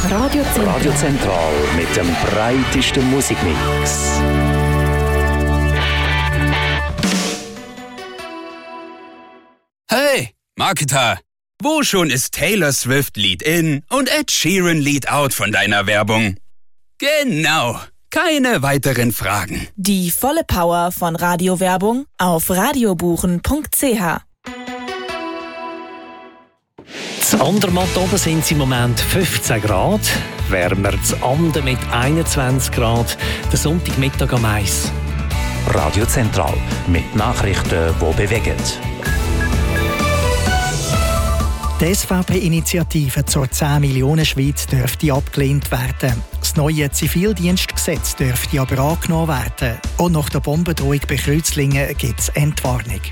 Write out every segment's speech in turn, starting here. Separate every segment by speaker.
Speaker 1: Radio Zentral mit dem breitesten Musikmix.
Speaker 2: Hey, Marketer! Wo schon ist Taylor Swift Lied in und Ed Sheeran Lied out von deiner Werbung? Genau, keine weiteren Fragen.
Speaker 3: Die volle Power von Radiowerbung auf radiobuchen.ch.
Speaker 4: In Andermatt oben sind es im Moment 15 Grad, wärmer zu Anden mit 21 Grad, der Sonntagmittag am 1.
Speaker 1: Radio Zentral mit Nachrichten, die bewegen.
Speaker 5: Die SVP-Initiative zur 10 Millionen Schweiz dürfte abgelehnt werden. Das neue Zivildienstgesetz dürfte aber angenommen werden. Und nach der Bombendrohung bei Kreuzlingen gibt es Entwarnung.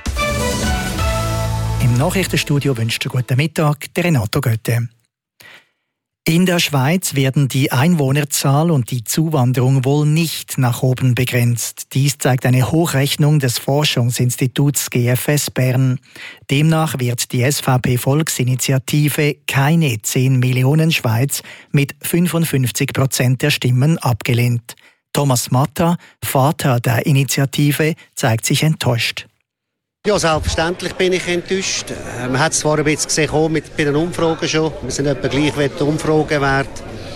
Speaker 5: Im Nachrichtenstudio wünscht einen guten Mittag der Renato Götte. In der Schweiz werden die Einwohnerzahl und die Zuwanderung wohl nicht nach oben begrenzt. Dies zeigt eine Hochrechnung des Forschungsinstituts GFS Bern. Demnach wird die SVP-Volksinitiative keine 10 Millionen Schweiz mit 55% der Stimmen abgelehnt. Thomas Matta, Vater der Initiative, zeigt sich enttäuscht.
Speaker 6: Ja, selbstverständlich bin ich enttäuscht. Man hat es zwar ein bisschen gesehen bei den Umfragen schon. Wir sind etwa gleich wie die Umfragewert.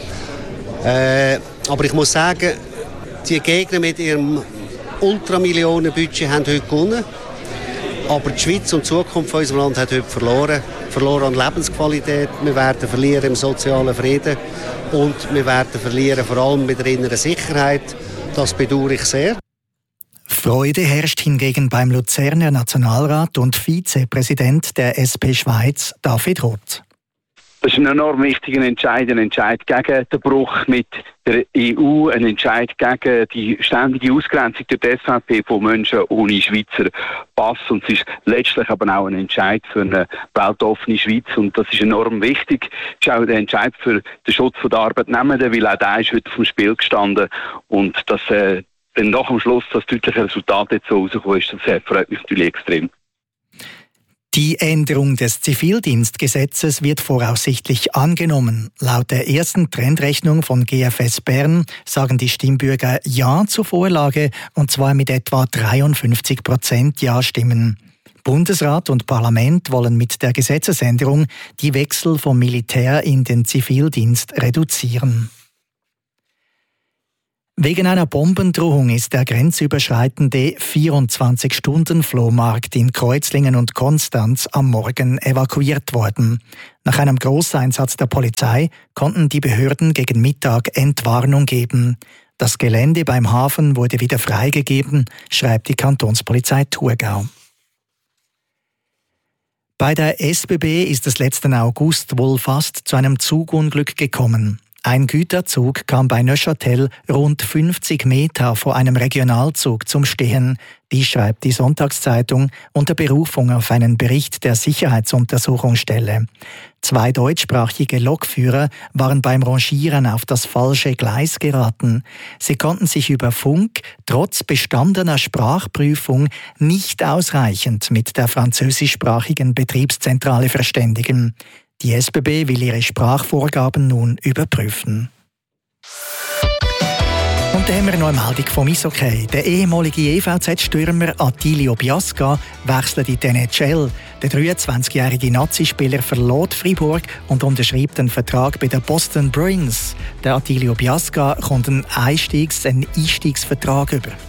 Speaker 6: Aber ich muss sagen, die Gegner mit ihrem Ultramillionenbudget haben heute gewonnen. Aber die Schweiz und die Zukunft von unserem Land hat heute verloren. Verloren an Lebensqualität. Wir werden verlieren im sozialen Frieden. Und wir werden verlieren vor allem mit der inneren Sicherheit. Das bedauere ich sehr.
Speaker 5: Freude herrscht hingegen beim Luzerner Nationalrat und Vizepräsident der SP Schweiz, David Roth.
Speaker 7: Das ist ein enorm wichtiger Entscheid, ein Entscheid gegen den Bruch mit der EU, ein Entscheid gegen die ständige Ausgrenzung durch die SVP von Menschen ohne Schweizer Pass. Und es ist letztlich aber auch ein Entscheid für eine weltoffene Schweiz. Und das ist enorm wichtig. Es ist auch der Entscheid für den Schutz der Arbeitnehmenden, weil auch der ist heute auf dem Spiel gestanden. Und das wenn nach am Schluss das deutliche Resultat jetzt so rausgekommen ist, das freut mich natürlich extrem.
Speaker 5: Die Änderung des Zivildienstgesetzes wird voraussichtlich angenommen. Laut der ersten Trendrechnung von GFS Bern sagen die Stimmbürger Ja zur Vorlage, und zwar mit etwa 53% Ja-Stimmen. Bundesrat und Parlament wollen mit der Gesetzesänderung die Wechsel vom Militär in den Zivildienst reduzieren. Wegen einer Bombendrohung ist der grenzüberschreitende 24-Stunden-Flohmarkt in Kreuzlingen und Konstanz am Morgen evakuiert worden. Nach einem Großeinsatz der Polizei konnten die Behörden gegen Mittag Entwarnung geben. Das Gelände beim Hafen wurde wieder freigegeben, schreibt die Kantonspolizei Thurgau. Bei der SBB ist es letzten August wohl fast zu einem Zugunglück gekommen. Ein Güterzug kam bei Neuchâtel rund 50 Meter vor einem Regionalzug zum Stehen. Dies schreibt die Sonntagszeitung unter Berufung auf einen Bericht der Sicherheitsuntersuchungsstelle. 2 deutschsprachige Lokführer waren beim Rangieren auf das falsche Gleis geraten. Sie konnten sich über Funk trotz bestandener Sprachprüfung nicht ausreichend mit der französischsprachigen Betriebszentrale verständigen. Die SBB will ihre Sprachvorgaben nun überprüfen. Und dann haben wir noch eine Meldung vom Eishockey. Der ehemalige EVZ-Stürmer Attilio Biasca wechselt in die NHL. Der 23-jährige Nazi-Spieler verlässt Fribourg und unterschreibt einen Vertrag bei den Boston Bruins. Der Attilio Biasca kommt einen Einstiegsvertrag über.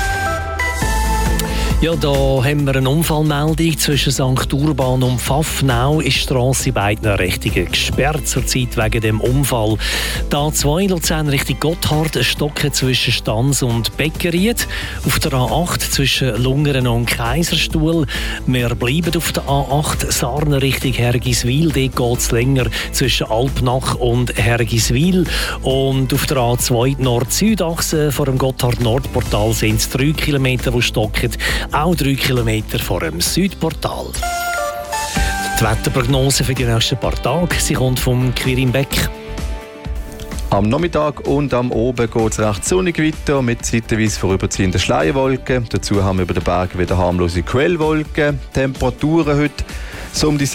Speaker 4: Ja, da haben wir eine Unfallmeldung. Zwischen St. Urban und Pfaffenau ist die Strasse in beiden Richtungen gesperrt zurzeit wegen dem Unfall. Die A2 Luzern Richtung Gotthard stocken zwischen Stans und Beckeried. Auf der A8 zwischen Lungern und Kaiserstuhl. Wir bleiben auf der A8 Sarnen Richtung Hergiswil. Dort geht es länger zwischen Alpnach und Hergiswil. Und auf der A2 Nord-Süd-Achse vor dem Gotthard-Nordportal sind es 3 Kilometer, die stocken. Auch 3 Kilometer vor dem Südportal. Die Wetterprognose für die nächsten paar Tage, sie kommt vom Quirin Beck.
Speaker 8: Am Nachmittag und am Oben geht es recht sonnig weiter mit zeitweise vorüberziehenden Schleierwolken. Dazu haben wir über den Bergen wieder harmlose Quellwolken. Temperaturen heute So um die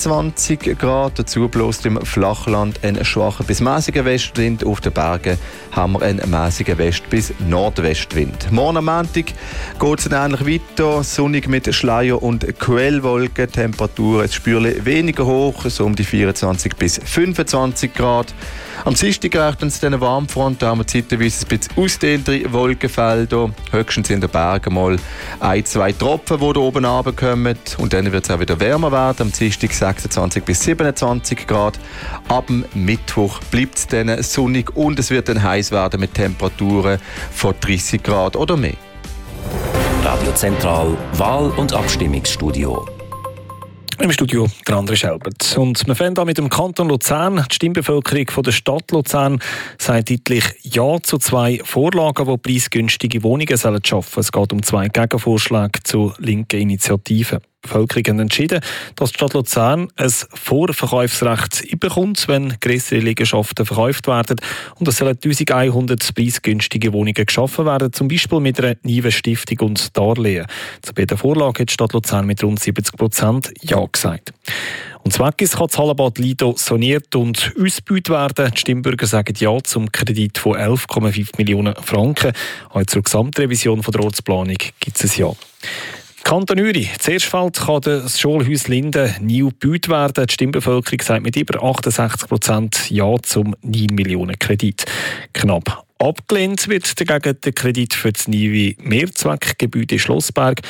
Speaker 8: 26 Grad. Dazu bloß im Flachland ein schwacher bis mäßiger Westwind. Auf den Bergen haben wir einen mäßigen West- bis Nordwestwind. Morgen am Montag geht es dann ähnlich weiter. Sonnig mit Schleier und Quellwolken. Temperaturen ein Spürchen weniger hoch, so um die 24 bis 25 Grad. Am Dienstag reicht uns diese Warmfront, da haben wir zeitweise ein bisschen ausdehntere Wolkenfelder. Höchstens in den Bergen mal 1-2 Tropfen, die da oben runterkommen. Und dann wird es auch wieder wärmer werden. Am Dienstag 26 bis 27 Grad. Ab dem Mittwoch bleibt es dann sonnig und es wird dann heiß werden mit Temperaturen von 30 Grad oder mehr.
Speaker 1: Radio Zentral Wahl- und Abstimmungsstudio.
Speaker 4: Im Studio der André Schelbert. Und wir fangen an mit dem Kanton Luzern. Die Stimmbevölkerung von der Stadt Luzern sagt deutlich Ja zu 2 Vorlagen, die preisgünstige Wohnungen schaffen sollen. Es geht um 2 Gegenvorschläge zu linken Initiativen. Die Bevölkerung hat entschieden, dass die Stadt Luzern ein Vorverkaufsrecht bekommt, wenn grössere Liegenschaften verkauft werden. Und es sollen 1100 preisgünstige Wohnungen geschaffen werden, zum Beispiel mit einer neuen Stiftung und Darlehen. Zu beiden Vorlagen hat die Stadt Luzern mit rund 70% Ja gesagt. Und zweckens kann das Hallenbad Lido saniert und ausgebaut werden. Die Stimmbürger sagen Ja zum Kredit von 11,5 Millionen Franken. Auch zur Gesamtrevision der Ortsplanung gibt es ein Ja. Kanton Uri. Zuerst kann das Schulhaus Linden neu gebaut werden. Die Stimmbevölkerung sagt mit über 68% Ja zum 9 Millionen Kredit. Knapp abgelehnt wird dagegen der Kredit für das neue Mehrzweckgebäude Schlossberg.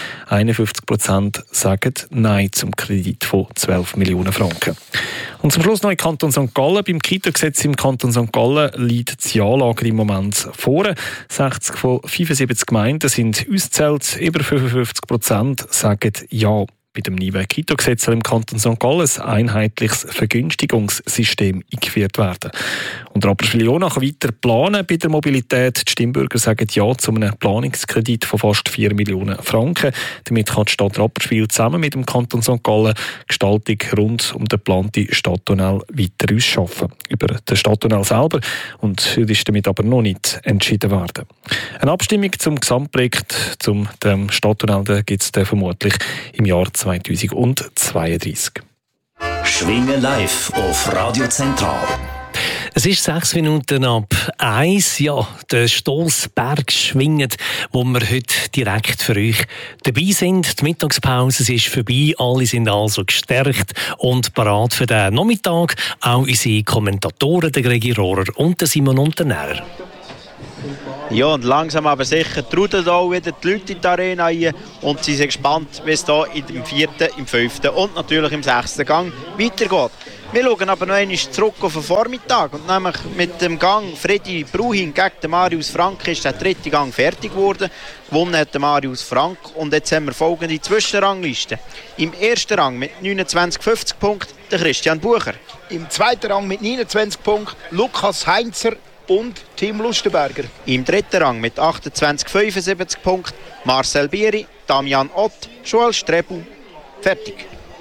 Speaker 4: 51% sagen Nein zum Kredit von 12 Millionen Franken. Und zum Schluss noch im Kanton St. Gallen. Beim Kita-Gesetz im Kanton St. Gallen liegt das Ja-Lager im Moment vor. 60 von 75 Gemeinden sind ausgezählt. Über 55% sagen Ja. Bei dem neuen Kita-Gesetz soll im Kanton St. Gallen ein einheitliches Vergünstigungssystem eingeführt werden. Und Rapperswil-Jona kann weiter planen bei der Mobilität. Die Stimmbürger sagen Ja zu einem Planungskredit von fast 4 Millionen Franken. Damit kann die Stadt Rapperswil zusammen mit dem Kanton St. Gallen Gestaltung rund um den geplanten Stadttunnel weiter ausschaffen. Über den Stadttunnel selber und ist damit aber noch nicht entschieden worden. Eine Abstimmung zum Gesamtprojekt zum dem Stadttunnel gibt es vermutlich im Jahr 2032.
Speaker 1: Schwingen live auf Radio Zentral.
Speaker 4: Es ist 6 Minuten ab 1. Ja, der Stossberg schwingt, wo wir heute direkt für euch dabei sind. Die Mittagspause ist vorbei. Alle sind also gestärkt und bereit für den Nachmittag. Auch unsere Kommentatoren, der Gregi Rohrer und der Simon Unternährer.
Speaker 9: Ja, und langsam aber sicher trudelt auch wieder die Leute in die Arena rein und sie sind gespannt, wie es hier im 4., im 5. und natürlich im 6. Gang weitergeht. Wir schauen aber noch einmal zurück auf den Vormittag und nämlich mit dem Gang Freddy Bruhin gegen den Marius Frank ist der 3. Gang fertig geworden. Gewonnen hat der Marius Frank und jetzt haben wir folgende Zwischenrangliste. Im 1. Rang mit 29,50 Punkten der Christian Bucher.
Speaker 10: Im 2. Rang mit 29 Punkten Lukas Heinzer und Tim Lustenberger.
Speaker 9: Im 3. Rang mit 28,75 Punkten Marcel Bieri, Damian Ott, Joel Strebu. Fertig.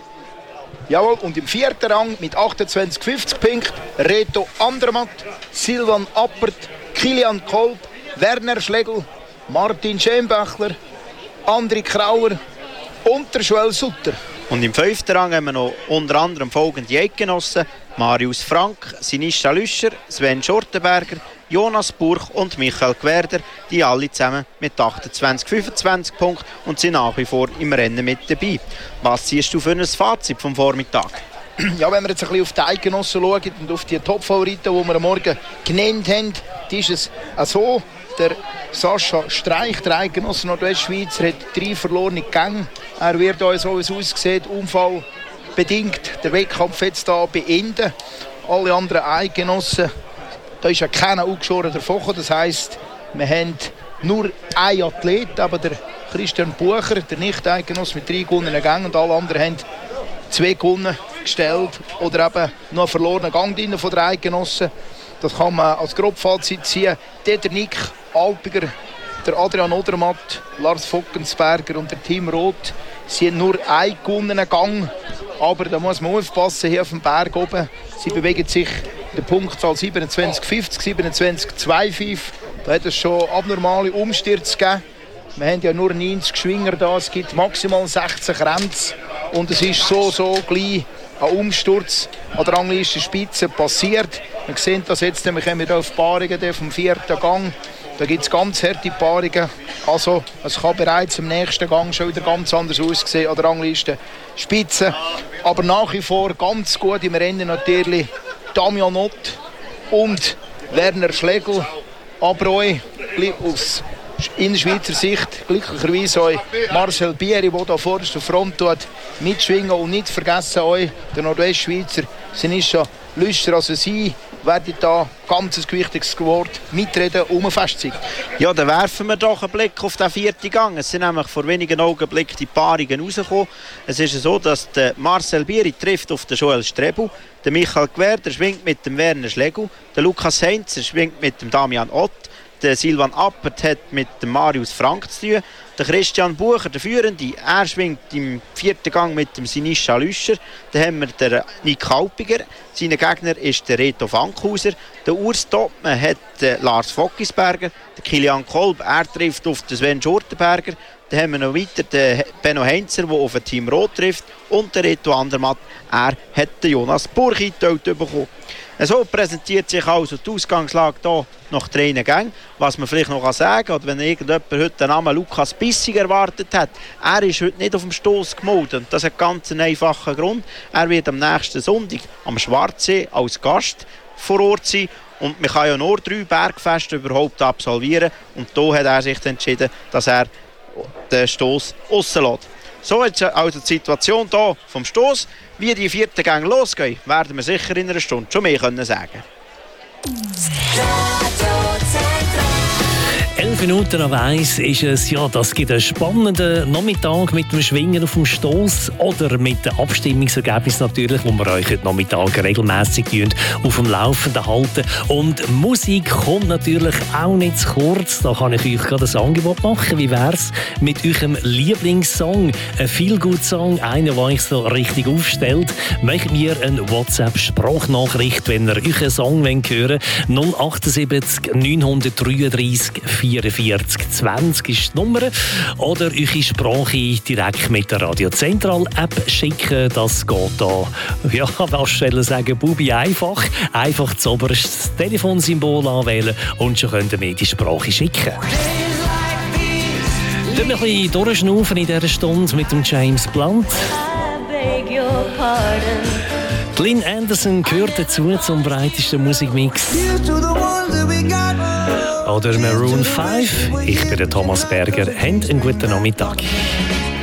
Speaker 10: Jawohl, und im 4. Rang mit 28,50 Punkten Reto Andermatt, Silvan Appert, Kilian Kolb, Werner Schlegel, Martin Schembechler, André Krauer und der Joel Sutter.
Speaker 9: Und im 5. Rang haben wir noch unter anderem folgende Eidgenossen: Marius Frank, Sinischa Lüscher, Sven Schortenberger, Jonas Burch und Michael Gwerder, die alle zusammen mit 28,25 Punkten und sind nach wie vor im Rennen mit dabei. Was ziehst du für ein Fazit vom Vormittag?
Speaker 10: Ja, wenn wir jetzt ein bisschen auf die Eidgenossen schauen und auf die Top-Favoriten, die wir am Morgen genannt haben, ist es so: der Sascha Streich, der Eidgenosse Nordwestschweizer, hat 3 verlorene Gänge. Er wird uns, so wie es aussieht, unfallbedingt den Wettkampf jetzt hier beenden. Alle anderen Eidgenossen, da ist ja keiner angeschoren davon. Das heisst, wir haben nur einen Athlet, aber der Christian Bucher, der Nicht-Eidgenosse mit 3 gewonnenen Gängen, und alle anderen haben 2 gewonnen gestellt oder eben noch einen verlorenen Gang drin von der Eidgenossen. Das kann man als Grobfazit ziehen. Der Nick Alpiger, der Adrian Odermatt, Lars Fockensberger und der Tim Roth, sie haben nur einen gewonnenen Gang. Aber da muss man aufpassen, hier auf dem Berg oben. Sie bewegen sich in der Punktzahl 27,50, 27,25. Da hat es schon abnormale Umstürze gegeben. Wir haben ja nur 90 Schwinger da, es gibt maximal 16 Grenzen. und es ist so gleich ein Umsturz an der Ranglistenspitze passiert. Wir sehen das jetzt, wir kommen hier auf Paarungen vom 4. Gang. Da gibt es ganz harte Paarungen. Also es kann bereits im nächsten Gang schon wieder ganz anders aussehen an der Ranglistenspitze. Aber nach wie vor ganz gut im Rennen natürlich Damian Ott und Werner Schlegel. Aber auch aus Innerschweizer Sicht glücklicherweise auch Marcel Bieri, der da vorderst auf der Front mitschwingen. Und nicht vergessen auch der Nordwestschweizer Sinischa Lüscher. Also sie werden da ganz ein wichtiges Wort mitreden um Festzeit.
Speaker 9: Ja, dann werfen wir doch einen Blick auf den 4. Gang. Es sind nämlich vor wenigen Augenblicken die Paarungen rausgekommen. Es ist so, dass der Marcel Bieri trifft auf den Joel Strebel, der Michael Gwer, der schwingt mit dem Werner Schlegel, der Lukas Heinzer schwingt mit dem Damian Ott, der Silvan Appert hat mit dem Marius Frank zu tun. Der Christian Bucher, der Führende, er schwingt im 4. Gang mit dem Sinischa Lüscher. Dann haben wir den Nick Halpiger. Sein Gegner ist der Reto Fankhauser. Der Urs Topmann hat Lars Fockisberger. Der Kilian Kolb, er trifft auf den Sven Schurtenberger. Dann haben wir noch weiter den Benno Heinzer, der auf ein Team Rot trifft. Und der Reto Andermatt, er hat den Jonas Burchi bekommen. So präsentiert sich also die Ausgangslage hier nach 3 Gängen. Was man vielleicht noch sagen kann, oder wenn irgendjemand heute den Namen Lukas Bissig erwartet hat, er ist heute nicht auf dem Stoss gemeldet. Das hat ganz einen einfachen Grund. Er wird am nächsten Sonntag am Schwarzsee als Gast vor Ort sein. Und man kann ja nur 3 Bergfeste überhaupt absolvieren. Und da hat er sich entschieden, dass er den Stoss rauslässt. So ist also die Situation hier vom Stoss. Wie die 4. Gänge losgehen, werden wir sicher in einer Stunde schon mehr sagen.
Speaker 4: 11 Minuten nach 1 ist es, ja, das gibt einen spannenden Nachmittag mit dem Schwingen auf dem Stoss oder mit dem Abstimmungsergebnis natürlich, wo wir euch heute Nachmittag regelmässig auf dem Laufenden halten. Und Musik kommt natürlich auch nicht zu kurz. Da kann ich euch gerade ein Angebot machen. Wie wäre es mit eurem Lieblingssong? Ein Feel-Good-Song, einer, der euch so richtig aufstellt. Macht mir eine WhatsApp-Sprachnachricht, wenn ihr euren Song hören wollt. 078 933 44 20 ist die Nummer. Oder eure Sprache direkt mit der Radio Zentral App schicken. Das geht da, ja, was sagen, Bubi einfach. Einfach zuoberst das Telefonsymbol anwählen und schon könnt ihr mir die Sprache schicken. Wir ein bisschen durchschnaufen in dieser Stunde mit dem James Blunt. Lynn Anderson gehört dazu zum breitesten Musikmix. Oder Maroon 5. Ich bin der Thomas Berger. Habt einen guten Nachmittag.